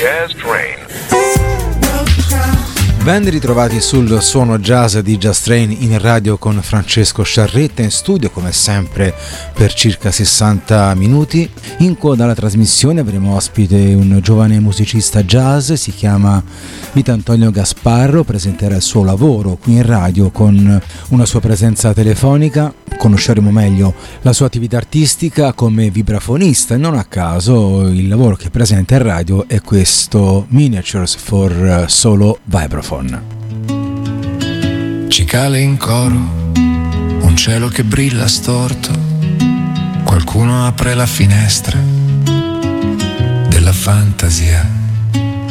Jazz Train. Ben ritrovati sul suono jazz di Jazz Train in radio con Francesco Sciarretta, in studio come sempre per circa 60 minuti. In coda alla trasmissione avremo ospite un giovane musicista jazz, si chiama Vito Antonio Gasparro, presenterà il suo lavoro qui in radio con una sua presenza telefonica. Conosceremo meglio la sua attività artistica come vibrafonista e non a caso il lavoro che presenta in radio è questo Miniatures for Solo Vibraphone. Cicale in coro, un cielo che brilla storto, qualcuno apre la finestra della fantasia.